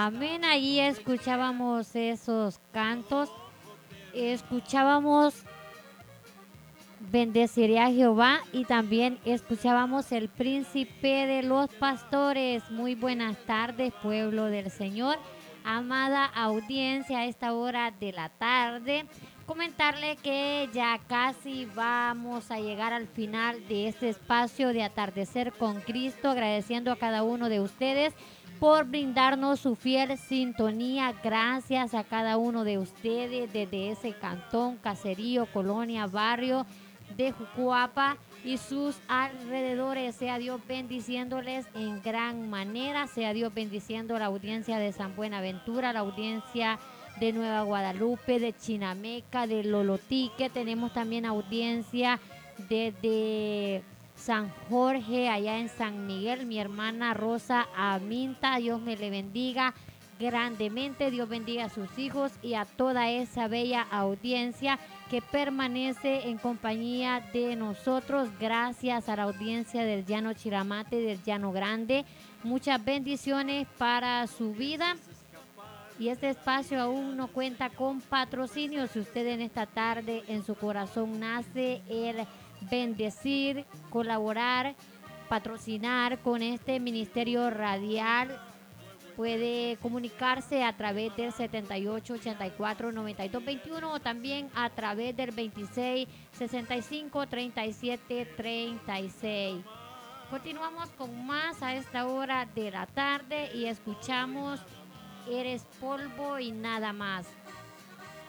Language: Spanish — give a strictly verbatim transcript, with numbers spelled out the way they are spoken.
Amén. Ahí escuchábamos esos cantos. Escuchábamos Bendeciré a Jehová y también escuchábamos El Príncipe de los Pastores. Muy buenas tardes, pueblo del Señor. Amada audiencia, a esta hora de la tarde, comentarle que ya casi vamos a llegar al final de este espacio de Atardecer con Cristo, agradeciendo a cada uno de ustedes por brindarnos su fiel sintonía. Gracias a cada uno de ustedes desde ese cantón, caserío, colonia, barrio de Jucuapa y sus alrededores. Sea Dios bendiciéndoles en gran manera. Sea Dios bendiciendo la audiencia de San Buenaventura, la audiencia de Nueva Guadalupe, de Chinameca, de Lolotique. Tenemos también audiencia desde San Jorge, allá en San Miguel. Mi hermana Rosa Aminta, Dios me le bendiga grandemente. Dios bendiga a sus hijos y a toda esa bella audiencia que permanece en compañía de nosotros. Gracias a la audiencia del Llano Chiramate, del Llano Grande. Muchas bendiciones para su vida. Y este espacio aún no cuenta con patrocinio. Si usted en esta tarde en su corazón nace el bendecir, colaborar, patrocinar con este ministerio radial, puede comunicarse a través del setenta y ocho, ochenta y cuatro, noventa y dos, veintiuno o también a través del veintiséis, sesenta y cinco, treinta y siete, treinta y seis. Continuamos con más a esta hora de la tarde y escuchamos Eres polvo y nada más.